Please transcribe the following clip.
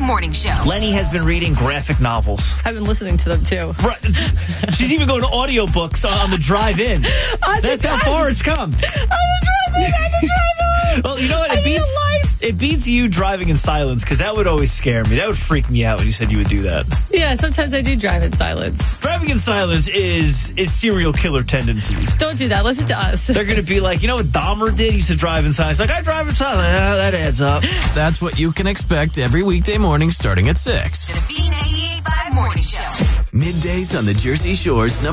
Morning Show. Lenny has been reading graphic novels. I've been listening to them, too. Right. She's even going to audiobooks on the drive-in. That's how far it's come. On the drive-in. Well, you know what? It beats you driving in silence, because that would always scare me. That would freak me out when you said you would do that. Yeah, sometimes I do drive in silence. Driving in silence is serial killer tendencies. Don't do that. Listen to us. They're going to be like, you know what Dahmer did? He used to drive in silence. Like, I drive in silence. That adds up. That's what you can expect every weekday morning starting at 6. The Bean 88.5 Morning Show. Middays on the Jersey Shore's